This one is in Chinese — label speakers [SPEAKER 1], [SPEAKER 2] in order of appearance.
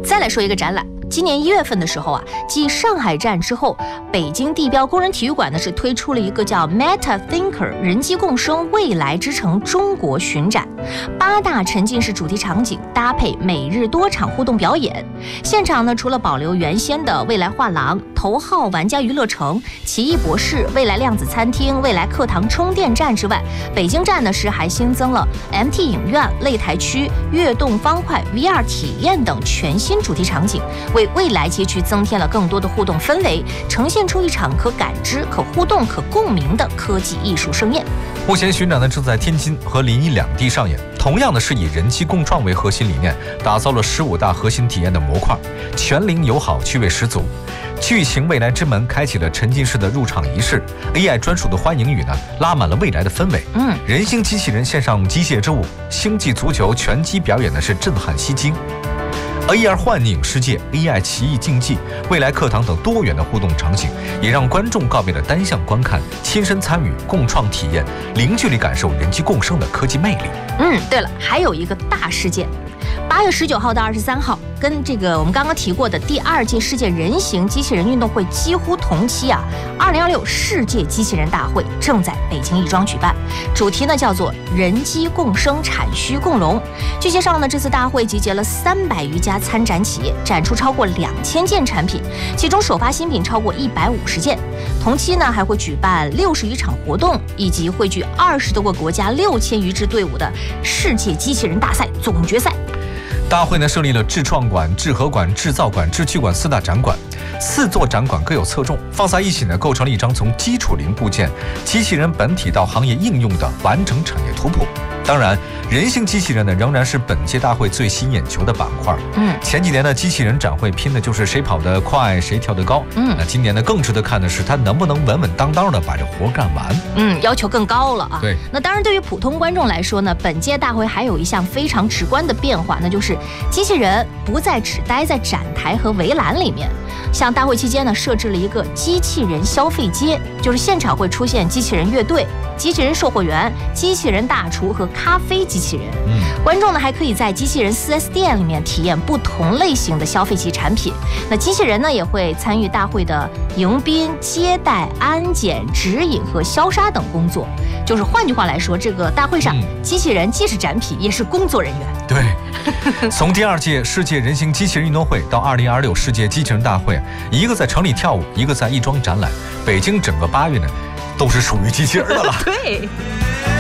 [SPEAKER 1] 再来说一个展览。今年1月份的时候啊，继上海站之后，北京地标工人体育馆呢是推出了一个叫 Meta Thinker 人机共生未来之城中国巡展，8大沉浸式主题场景搭配每日多场互动表演。现场呢，除了保留原先的未来画廊、头号玩家娱乐城、奇异博士、未来量子餐厅、未来课堂充电站之外，北京站呢是还新增了 MT 影院、擂台区、跃动方块、VR 体验等全新主题场景，为未来街区增添了更多的互动氛围，呈现出一场可感知、可互动、可共鸣的科技艺术盛宴。
[SPEAKER 2] 目前巡展呢正在天津和临沂2地上演，同样的是以人机共创为核心理念，打造了15大核心体验的模块，全龄友好，趣味十足。巨型未来之门开启了沉浸式的入场仪式 ，AI 专属的欢迎语呢，拉满了未来的氛围。人形机器人献上机械之舞，星际足球拳击表演的是震撼吸睛。AR 幻影世界、AI 奇异竞技、未来课堂等多元的互动场景，也让观众告别了单向观看，亲身参与、共创体验，零距离感受人机共生的科技魅力。
[SPEAKER 1] 对了，还有一个大事件，8月19号到23号，跟这个我们刚刚提过的第2届世界人形机器人运动会几乎同期啊，2026世界机器人大会正在北京亦庄举办，主题呢叫做人机共生，产需共荣。据介绍呢，这次大会集结了300余家参展企业，展出超过2000件产品，其中首发新品超过150件。同期呢还会举办60余场活动，以及汇聚20多个国家6000余支队伍的世界机器人大赛总决赛。
[SPEAKER 2] 大会呢设立了智创馆、智核馆、制造馆、智趣馆4大展馆，4座展馆各有侧重，放在一起呢，构成了一张从基础零部件、机器人本体到行业应用的完整产业图谱。当然，人形机器人呢仍然是本届大会最吸眼球的板块。前几年呢，机器人展会拼的就是谁跑得快，谁跳得高。那今年呢，更值得看的是它能不能稳稳当当的把这活干完。
[SPEAKER 1] 要求更高了啊。
[SPEAKER 2] 对。
[SPEAKER 1] 那当然，对于普通观众来说呢，本届大会还有一项非常直观的变化，那就是机器人不再只待在展台和围栏里面。像大会期间呢，设置了一个机器人消费街，就是现场会出现机器人乐队、机器人售货员、机器人大厨和咖啡机器人。观众呢还可以在机器人4S店里面体验不同类型的消费级产品。那机器人呢也会参与大会的迎宾、接待、安检、指引和消杀等工作。就是换句话来说，这个大会上，机器人既是展品，也是工作人员。
[SPEAKER 2] 对，从第2届世界人形机器人运动会到2026世界机器人大会，一个在城里跳舞，一个在亦庄展览，北京整个8月呢，都是属于机器人的了。
[SPEAKER 1] 对。